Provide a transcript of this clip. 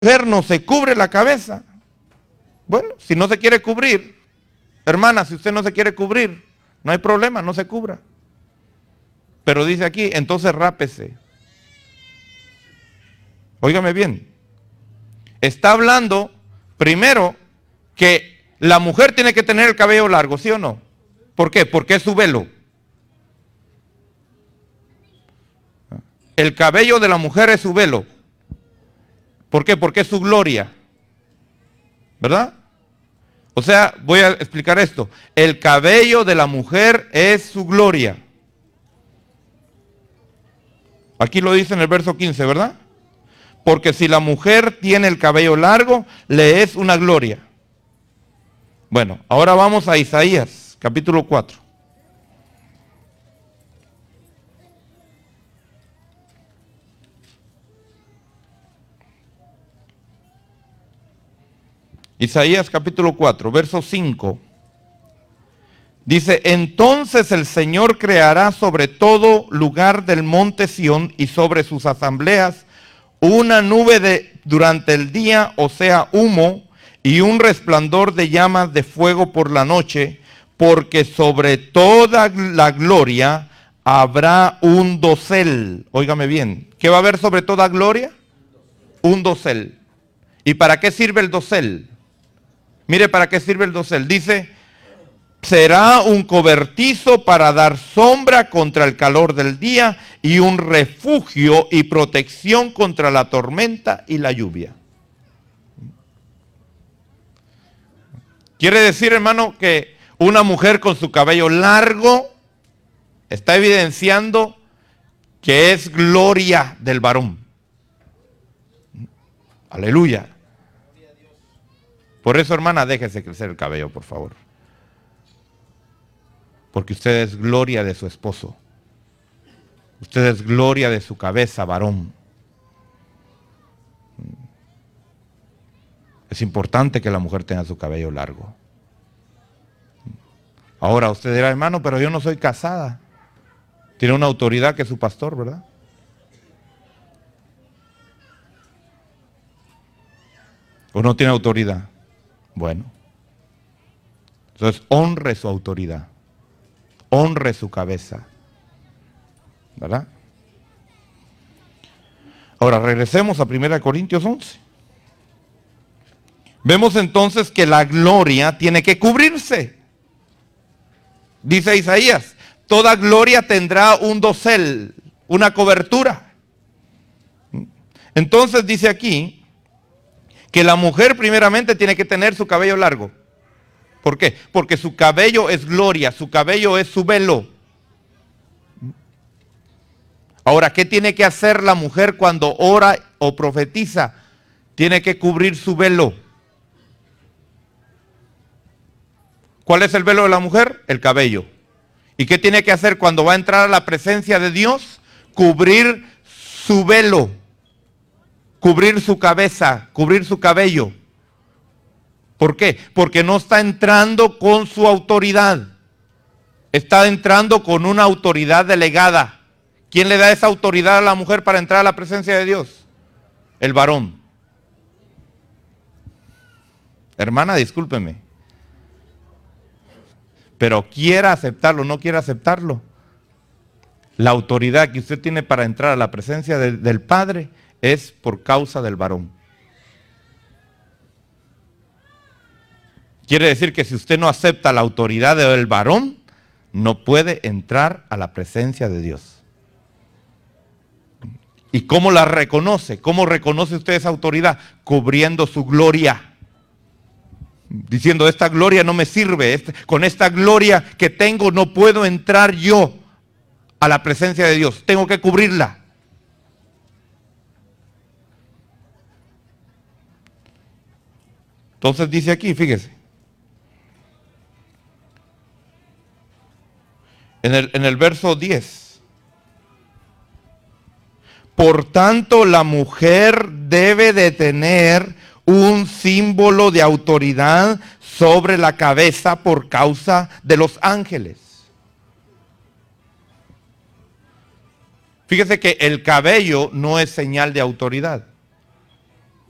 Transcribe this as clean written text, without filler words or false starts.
mujer no se cubre la cabeza. Bueno, si no se quiere cubrir, hermana, si usted no se quiere cubrir, no hay problema, no se cubra. Pero dice aquí, entonces rápese. Óigame bien. Está hablando, primero, que la mujer tiene que tener el cabello largo, ¿sí o no? ¿Por qué? Porque es su velo. El cabello de la mujer es su velo. ¿Por qué? Porque es su gloria. ¿Verdad? O sea, voy a explicar esto. El cabello de la mujer es su gloria. Aquí lo dice en el verso 15, ¿verdad? Porque si la mujer tiene el cabello largo, le es una gloria. Bueno, ahora vamos a Isaías, capítulo 4. Isaías capítulo 4, verso 5. Dice, entonces el Señor creará sobre todo lugar del monte Sión y sobre sus asambleas una nube durante el día, o sea, humo, y un resplandor de llamas de fuego por la noche, porque sobre toda la gloria habrá un dosel. Óigame bien, ¿qué va a haber sobre toda gloria? Un dosel. ¿Y para qué sirve el dosel? Mire para qué sirve el dosel. Dice, será un cobertizo para dar sombra contra el calor del día y un refugio y protección contra la tormenta y la lluvia. Quiere decir, hermano, que una mujer con su cabello largo está evidenciando que es gloria del varón. Aleluya. Por eso, hermana, déjese crecer el cabello, por favor. Porque usted es gloria de su esposo. Usted es gloria de su cabeza, varón. Es importante que la mujer tenga su cabello largo. Ahora usted dirá, hermano, pero yo no soy casada. Tiene una autoridad que es su pastor, ¿verdad? ¿O no tiene autoridad? Bueno. Entonces honre su autoridad. Honre su cabeza. ¿Verdad? Ahora regresemos a 1 Corintios 11. Vemos entonces que la gloria tiene que cubrirse. Dice Isaías, toda gloria tendrá un dosel, una cobertura. Entonces dice aquí que la mujer primeramente tiene que tener su cabello largo. ¿Por qué? Porque su cabello es gloria, su cabello es su velo. Ahora, ¿qué tiene que hacer la mujer cuando ora o profetiza? Tiene que cubrir su velo. ¿Cuál es el velo de la mujer? El cabello. ¿Y qué tiene que hacer cuando va a entrar a la presencia de Dios? Cubrir su velo, cubrir su cabeza, cubrir su cabello. ¿Por qué? Porque no está entrando con su autoridad. Está entrando con una autoridad delegada. ¿Quién le da esa autoridad a la mujer para entrar a la presencia de Dios? El varón. Hermana, discúlpeme. Pero quiera aceptarlo, no quiera aceptarlo. La autoridad que usted tiene para entrar a la presencia del Padre es por causa del varón. Quiere decir que si usted no acepta la autoridad del varón, no puede entrar a la presencia de Dios. ¿Y cómo la reconoce? ¿Cómo reconoce usted esa autoridad? Cubriendo su gloria. Diciendo, esta gloria no me sirve, con esta gloria que tengo no puedo entrar yo a la presencia de Dios, tengo que cubrirla. Entonces dice aquí, fíjese, en el verso 10, por tanto la mujer debe de tener un símbolo de autoridad sobre la cabeza por causa de los ángeles. Fíjese que el cabello no es señal de autoridad.